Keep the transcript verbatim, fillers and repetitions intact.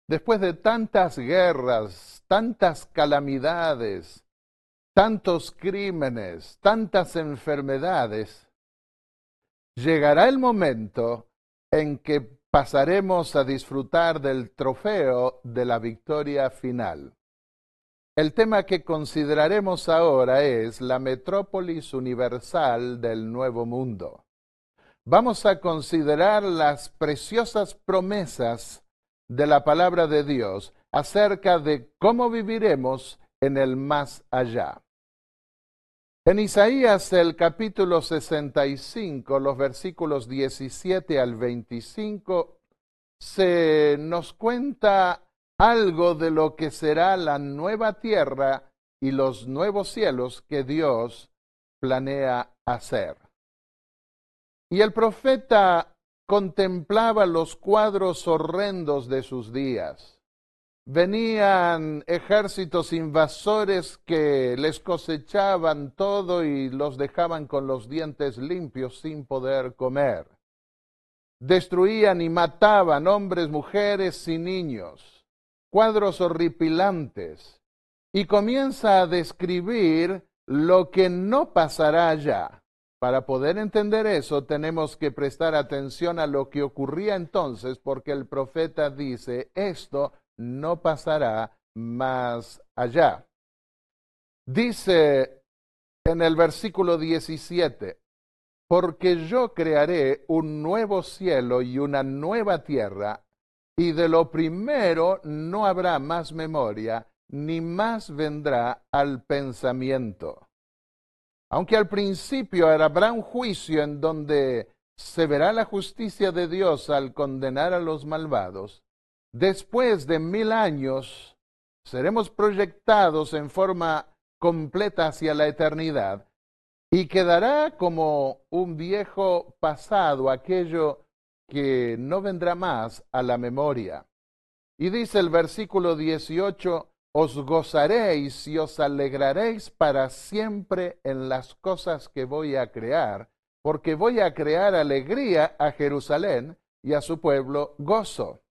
Después de tantas guerras, tantas calamidades, tantos crímenes, tantas enfermedades, llegará el momento en que pasaremos a disfrutar del trofeo de la victoria final. El tema que consideraremos ahora es la metrópolis universal del Nuevo Mundo. Vamos a considerar las preciosas promesas de la palabra de Dios acerca de cómo viviremos en el más allá. En Isaías, el capítulo sesenta y cinco, los versículos diecisiete al veinticinco, se nos cuenta algo de lo que será la nueva tierra y los nuevos cielos que Dios planea hacer. Y el profeta contemplaba los cuadros horrendos de sus días. Venían ejércitos invasores que les cosechaban todo y los dejaban con los dientes limpios sin poder comer. Destruían y mataban hombres, mujeres y niños. Cuadros horripilantes. Y comienza a describir lo que no pasará allá. Para poder entender eso, tenemos que prestar atención a lo que ocurría entonces, porque el profeta dice, esto no pasará más allá. Dice en el versículo diecisiete, porque yo crearé un nuevo cielo y una nueva tierra, y de lo primero no habrá más memoria, ni más vendrá al pensamiento. Aunque al principio habrá un juicio en donde se verá la justicia de Dios al condenar a los malvados, después de mil años seremos proyectados en forma completa hacia la eternidad y quedará como un viejo pasado aquello que no vendrá más a la memoria. Y dice el versículo dieciocho, os gozaréis y os alegraréis para siempre en las cosas que voy a crear, porque voy a crear alegría a Jerusalén y a su pueblo gozo.